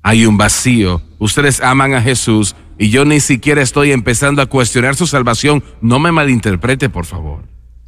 Hay un vacío. Ustedes aman a Jesús y yo ni siquiera estoy empezando a cuestionar su salvación. No me malinterprete, por favor.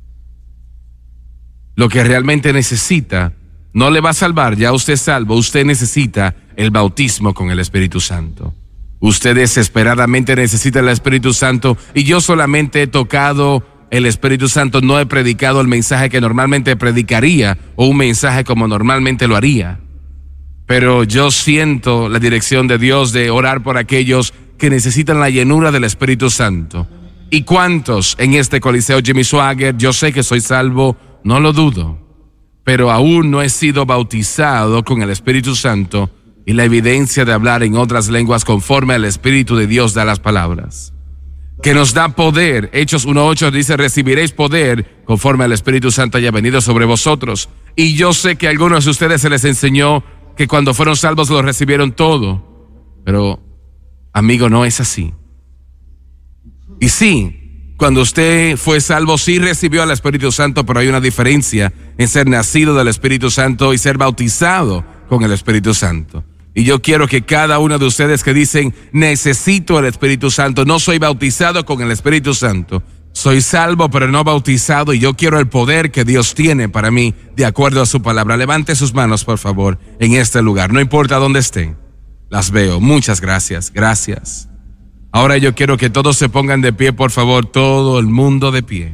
Lo que realmente necesita no le va a salvar, ya usted es salvo. Usted necesita el bautismo con el Espíritu Santo. Usted desesperadamente necesita el Espíritu Santo y yo solamente he tocado el Espíritu Santo, no he predicado el mensaje que normalmente predicaría o un mensaje como normalmente lo haría. Pero yo siento la dirección de Dios de orar por aquellos que necesitan la llenura del Espíritu Santo. ¿Y cuántos en este Coliseo Jimmy Swaggart? Yo sé que soy salvo, no lo dudo, pero aún no he sido bautizado con el Espíritu Santo y la evidencia de hablar en otras lenguas conforme al Espíritu de Dios da las palabras. Que nos da poder. Hechos 1:8 dice, recibiréis poder conforme al Espíritu Santo haya venido sobre vosotros. Y yo sé que a algunos de ustedes se les enseñó que cuando fueron salvos lo recibieron todo. Pero, amigo, no es así. Y sí, cuando usted fue salvo, sí recibió al Espíritu Santo, pero hay una diferencia en ser nacido del Espíritu Santo y ser bautizado con el Espíritu Santo. Y yo quiero que cada uno de ustedes que dicen, necesito el Espíritu Santo, no soy bautizado con el Espíritu Santo, soy salvo pero no bautizado y yo quiero el poder que Dios tiene para mí de acuerdo a su palabra. Levante sus manos, por favor, en este lugar, no importa dónde estén. Las veo. Muchas gracias, gracias. Ahora yo quiero que todos se pongan de pie, por favor, todo el mundo de pie.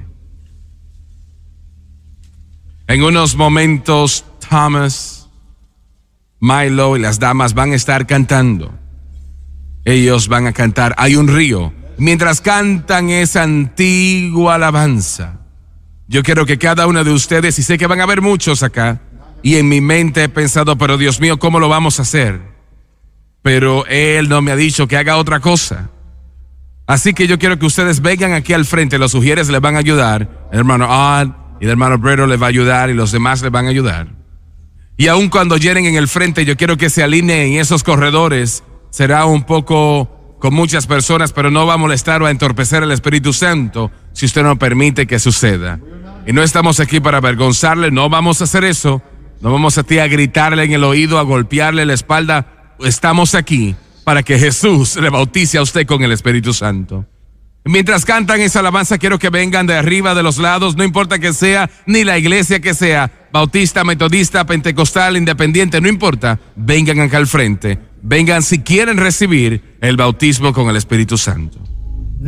En unos momentos, Thomas, Milo y las damas van a estar cantando. Ellos van a cantar Hay un río. Mientras cantan esa antigua alabanza, yo quiero que cada uno de ustedes, y sé que van a haber muchos acá, y en mi mente he pensado, pero Dios mío, ¿cómo lo vamos a hacer? Pero Él no me ha dicho que haga otra cosa. Así que yo quiero que ustedes vengan aquí al frente, los sugieres les van a ayudar, el hermano Odd y el hermano Bredo les va a ayudar y los demás les van a ayudar. Y aun cuando llenen en el frente, yo quiero que se alineen en esos corredores. Será un poco con muchas personas, pero no va a molestar o a entorpecer el Espíritu Santo si usted no permite que suceda. Y no estamos aquí para avergonzarle, no vamos a hacer eso. No vamos a ti a gritarle en el oído, a golpearle la espalda. Estamos aquí para que Jesús le bautice a usted con el Espíritu Santo. Mientras cantan esa alabanza, quiero que vengan de arriba, de los lados, no importa que sea, ni la iglesia que sea, bautista, metodista, pentecostal, independiente, no importa, vengan acá al frente, vengan si quieren recibir el bautismo con el Espíritu Santo.